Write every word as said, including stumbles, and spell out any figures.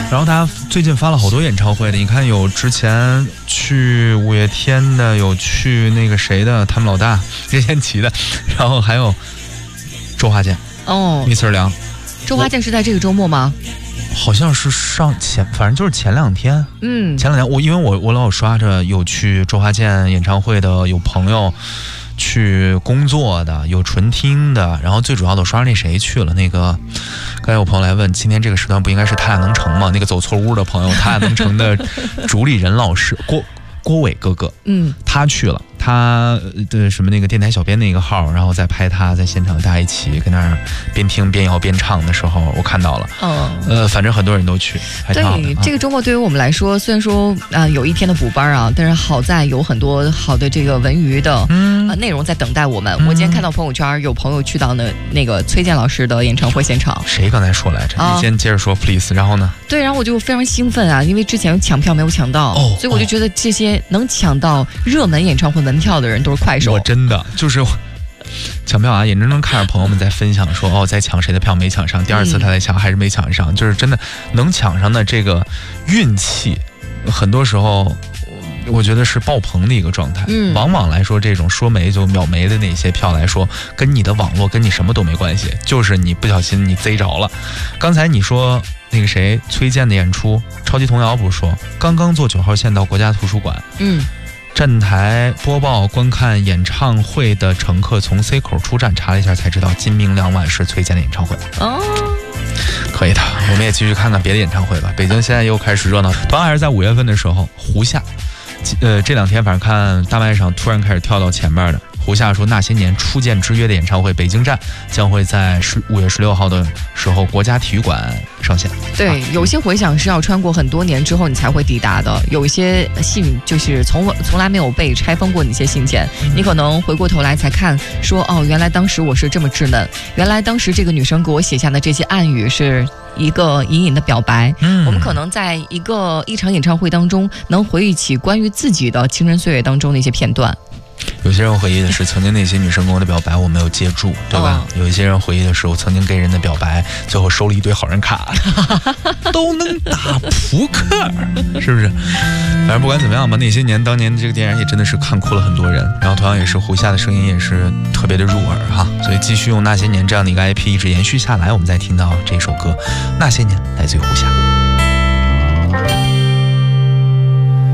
然后他最近发了好多演唱会的，你看有之前去五月天的，有去那个谁的，他们老大任贤齐的，然后还有周华健哦， 密次良。 周华健是在这个周末吗？ 好像是上前，反正就是前两天。 嗯， 前两天我因为我我老刷着有去周华健演唱会的，有朋友去工作的，有纯听的，然后最主要的刷那谁去了，那个刚才有朋友来问，今天这个时段不应该是他俩能成吗？那个走错屋的朋友，他俩能成的主理人老师郭郭伟哥哥，嗯，他去了。他的什么那个电台小编那个号，然后再拍他在现场大家一起跟那儿边听边摇边唱的时候，我看到了。嗯，呃，反正很多人都去，还挺好的。 对，这个周末对于我们来说，虽然说啊、呃、有一天的补班啊，但是好在有很多好的这个文娱的嗯、呃、内容在等待我们。嗯、我今天看到朋友圈有朋友去到那那个崔健老师的演唱会现场。 谁刚才说来着？啊、你先接着说 ，please。然后呢？ 对，然后我就非常兴奋啊，因为之前抢票没有抢到，哦、所以我就觉得这些能抢到热门演唱会门票的人都是快手。 我真的就是抢票啊，眼睁睁看着朋友们在分享说哦，在抢谁的票没抢上，第二次他在抢还是没抢上，嗯、就是真的能抢上的这个运气，很多时候我觉得是爆棚的一个状态。嗯，往往来说，这种说没就秒没的那些票来说，跟你的网络跟你什么都没关系，就是你不小心你贼着了。刚才你说那个谁崔健的演出，超级童谣不是说刚刚坐九号线到国家图书馆，嗯。站台播报观看演唱会的乘客从 C 口出站，查了一下才知道今明两晚是崔健的演唱会。哦，可以的，我们也继续看看别的演唱会吧。北京现在又开始热闹，同样还是在五月份的时候，胡夏，呃，这两天反正看大麦上突然开始跳到前面的。胡夏说那些年初见之约的演唱会北京站将会在五月十六号的时候国家体育馆上线。 对，有些回响是要穿过很多年之后你才会抵达的，有一些信就是从从来没有被拆封过的一些信件，你可能回过头来才看说哦，原来当时我是这么稚嫩，原来当时这个女生给我写下的这些暗语是一个隐隐的表白。嗯，我们可能在一个一场演唱会当中能回忆起关于自己的青春岁月当中的一些片段。 有些人回忆的是曾经那些女生跟我的表白我没有接住，对吧？哦、有一些人回忆的是我曾经给人的表白最后收了一堆好人卡都能打扑克，是不是？反正不管怎么样吧，那些年当年这个电影也真的是看哭了很多人，然后同样也是胡夏的声音也是特别的入耳哈，所以继续用那些年这样的一个 I P 一直延续下来，我们再听到这首歌那些年来自于胡夏。